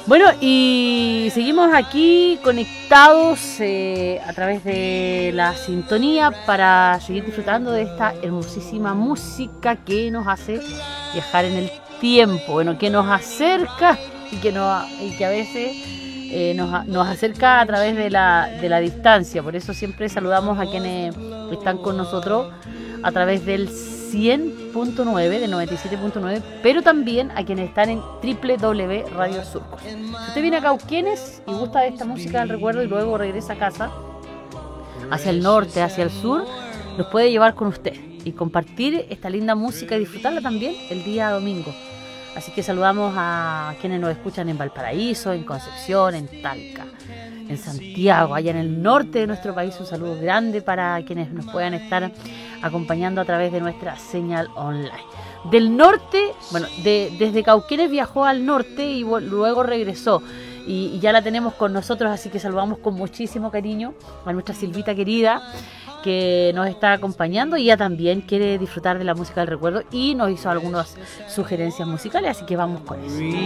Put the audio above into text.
Bueno, y seguimos aquí conectados a través de la sintonía para seguir disfrutando de esta hermosísima música que nos hace viajar en el tiempo, bueno, que nos acerca y que a veces nos acerca a través de la distancia. Por eso siempre saludamos a quienes están con nosotros a través del 100.9, del 97.9, pero también a quienes están en www Radio Surcos. Si usted viene a Cauquenes y gusta de esta música del recuerdo y luego regresa a casa, hacia el norte, hacia el sur, nos puede llevar con usted y compartir esta linda música y disfrutarla también el día domingo. Así que saludamos a quienes nos escuchan en Valparaíso, en Concepción, en Talca, en Santiago, allá en el norte de nuestro país. Un saludo grande para quienes nos puedan estar acompañando a través de nuestra señal online. Del norte, bueno, desde Cauquenes viajó al norte y luego regresó. Y ya la tenemos con nosotros, así que saludamos con muchísimo cariño a nuestra Silvita querida, que nos está acompañando y ella también quiere disfrutar de la música del recuerdo y nos hizo algunas sugerencias musicales, así que vamos con eso.